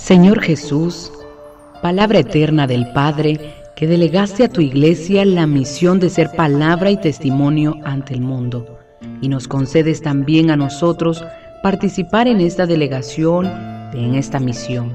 Señor Jesús, palabra eterna del Padre, que delegaste a tu Iglesia la misión de ser palabra y testimonio ante el mundo, y nos concedes también a nosotros participar en esta delegación, en esta misión.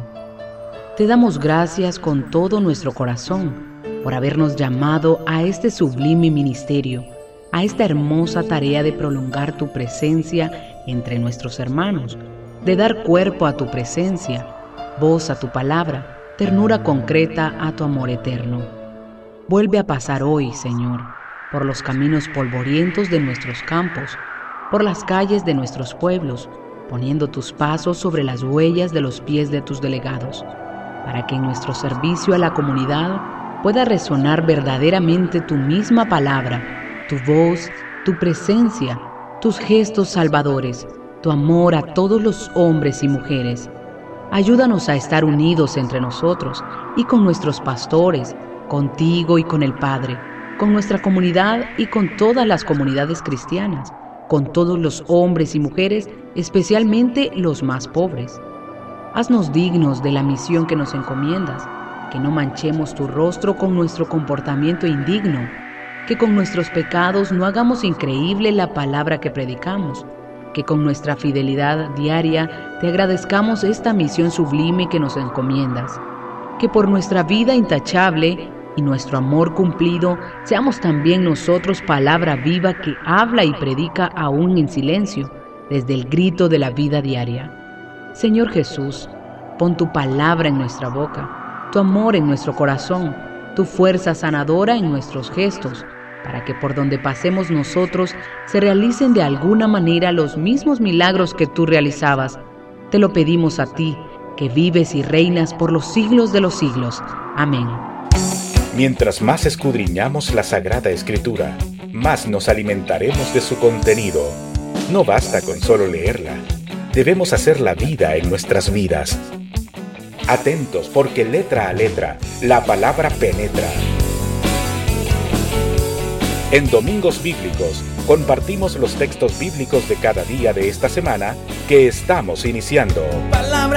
Te damos gracias con todo nuestro corazón por habernos llamado a este sublime ministerio, a esta hermosa tarea de prolongar tu presencia entre nuestros hermanos, de dar cuerpo a tu presencia, voz a tu palabra, ternura concreta a tu amor eterno. Vuelve a pasar hoy, Señor, por los caminos polvorientos de nuestros campos, por las calles de nuestros pueblos, poniendo tus pasos sobre las huellas de los pies de tus delegados, para que en nuestro servicio a la comunidad pueda resonar verdaderamente tu misma palabra, tu voz, tu presencia, tus gestos salvadores, tu amor a todos los hombres y mujeres. Ayúdanos a estar unidos entre nosotros y con nuestros pastores, contigo y con el Padre, con nuestra comunidad y con todas las comunidades cristianas, con todos los hombres y mujeres, especialmente los más pobres. Haznos dignos de la misión que nos encomiendas, que no manchemos tu rostro con nuestro comportamiento indigno, que con nuestros pecados no hagamos increíble la palabra que predicamos, que con nuestra fidelidad diaria te agradezcamos esta misión sublime que nos encomiendas, que por nuestra vida intachable y nuestro amor cumplido seamos también nosotros palabra viva que habla y predica aún en silencio, desde el grito de la vida diaria. Señor Jesús, pon tu palabra en nuestra boca, tu amor en nuestro corazón, tu fuerza sanadora en nuestros gestos, para que por donde pasemos nosotros se realicen de alguna manera los mismos milagros que tú realizabas. Te lo pedimos a ti, que vives y reinas por los siglos de los siglos. Amén. Mientras más escudriñamos la Sagrada Escritura, más nos alimentaremos de su contenido. No basta con solo leerla. Debemos hacer la vida en nuestras vidas. Atentos, porque letra a letra, la palabra penetra. En Domingos Bíblicos, compartimos los textos bíblicos de cada día de esta semana que estamos iniciando.